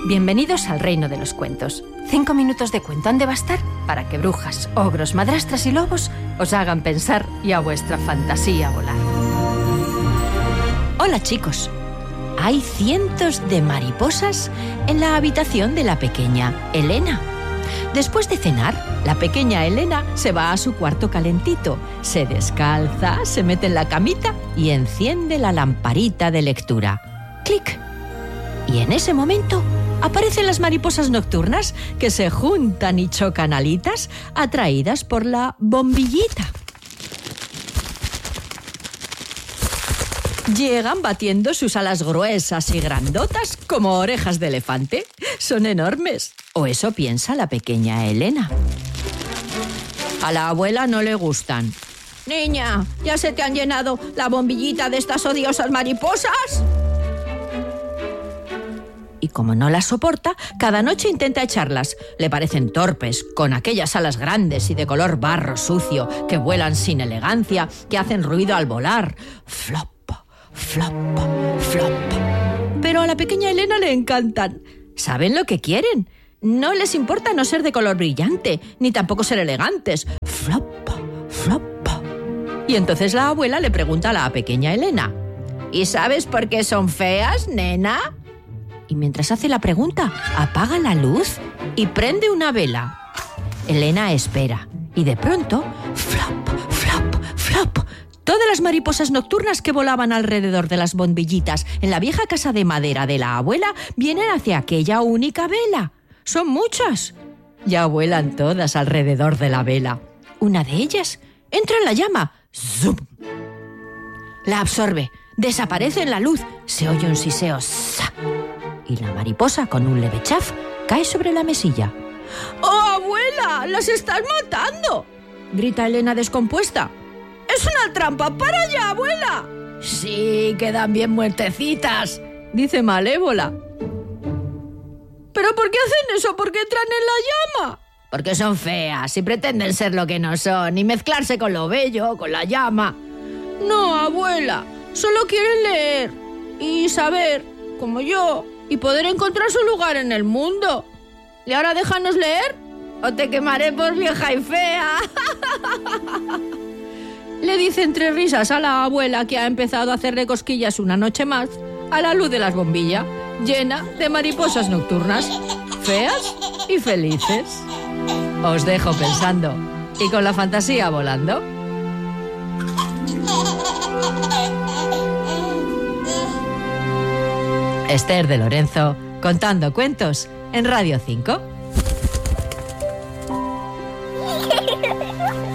Bienvenidos al reino de los cuentos. 5 minutos de cuento han de bastar para que brujas, ogros, madrastras y lobos os hagan pensar y a vuestra fantasía volar. Hola chicos, hay cientos de mariposas en la habitación de la pequeña Elena. Después de cenar, la pequeña Elena se va a su cuarto calentito, se descalza, se mete en la camita y enciende la lamparita de lectura. ¡Clic! Y en ese momento aparecen las mariposas nocturnas que se juntan y chocan alitas atraídas por la bombillita. Llegan batiendo sus alas gruesas y grandotas como orejas de elefante. Son enormes, o eso piensa la pequeña Elena. A la abuela no le gustan. «Niña, ¿ya se te han llenado la bombillita de estas odiosas mariposas?» Y como no las soporta, cada noche intenta echarlas. Le parecen torpes, con aquellas alas grandes y de color barro sucio, que vuelan sin elegancia, que hacen ruido al volar. Flop, flop, flop. Pero a la pequeña Elena le encantan. ¿Saben lo que quieren? No les importa no ser de color brillante, ni tampoco ser elegantes. Flop, flop. Y entonces la abuela le pregunta a la pequeña Elena: ¿y sabes por qué son feas, nena? Y mientras hace la pregunta, apaga la luz y prende una vela. Elena espera y de pronto, flop, flop, flop, todas las mariposas nocturnas que volaban alrededor de las bombillitas en la vieja casa de madera de la abuela vienen hacia aquella única vela. Son muchas. Ya vuelan todas alrededor de la vela. Una de ellas entra en la llama. ¡Zum! La absorbe, desaparece en la luz, se oye un siseo. ¡Sa! Y la mariposa, con un leve chaf, cae sobre la mesilla. ¡Oh, abuela! ¡Las estás matando!, grita Elena descompuesta. ¡Es una trampa! ¡Para allá, abuela! Sí, quedan bien muertecitas, dice Malévola. ¿Pero por qué hacen eso? ¿Por qué entran en la llama? Porque son feas y pretenden ser lo que no son y mezclarse con lo bello, con la llama. No, abuela, solo quieren leer y saber, como yo, y poder encontrar su lugar en el mundo. ¿Y ahora déjanos leer o te quemaré por vieja y fea? Le dice entre risas a la abuela, que ha empezado a hacerle cosquillas una noche más a la luz de las bombillas, llena de mariposas nocturnas, feas y felices. Os dejo pensando y con la fantasía volando. Esther de Lorenzo, contando cuentos en Radio 5.